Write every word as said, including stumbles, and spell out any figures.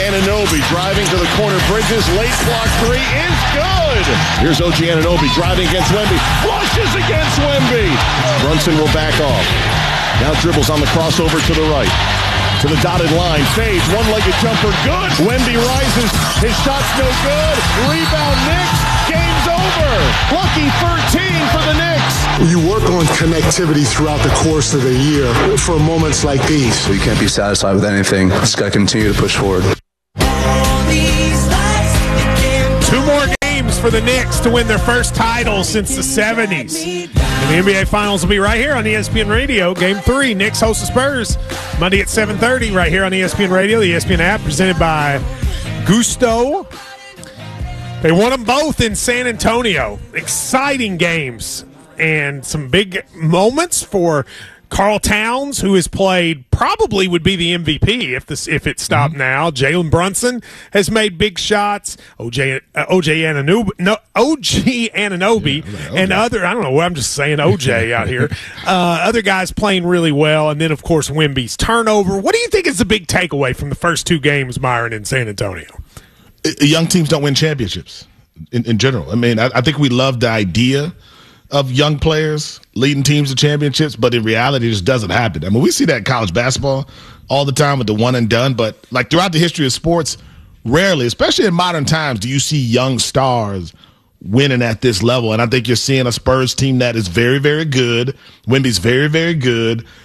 Anunoby driving to the corner. Bridges, late block three is good. Here's O G Anunoby driving against Wemby. Flushes against Wemby. Brunson will back off. Now dribbles on the crossover to the right. To the dotted line. Fades. One-legged jumper. Good. Wemby rises. His shot's no good. Rebound Knicks. Game's over. Lucky thirteen for the Knicks. You work on connectivity throughout the course of the year for moments like these. So you can't be satisfied with anything. Just got to continue to push forward. Two more games for the Knicks to win their first title since the seventies. And the N B A Finals will be right here on E S P N Radio. Game three, Knicks host the Spurs. Monday at seven thirty right here on E S P N Radio, the E S P N app, presented by Gusto. They won them both in San Antonio. Exciting games and some big moments for Karl Towns, who has played, probably would be the M V P if this if it stopped mm-hmm. now. Jalen Brunson has made big shots. O J uh, O J Anunoby, no, O G Anunoby, yeah, like and other. I don't know. I'm just saying O J out here. Uh, other guys playing really well, and then of course Wemby's turnover. What do you think is the big takeaway from the first two games, Myron, in San Antonio? Young teams don't win championships in, in general. I mean, I, I think we love the idea of young players leading teams to championships, but in reality, it just doesn't happen. I mean, we see that in college basketball all the time with the one and done, but like throughout the history of sports, rarely, especially in modern times, do you see young stars winning at this level. And I think you're seeing a Spurs team that is very, very good. Wemby's very, very good.